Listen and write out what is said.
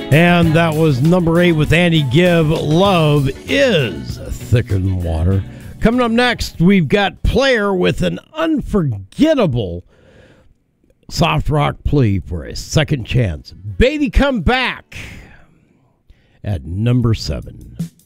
And that was number 8 with Andy Gibb. Love is thicker than water. Coming up next, we've got Player with an unforgettable soft rock plea for a second chance. Baby Come Back at number 7.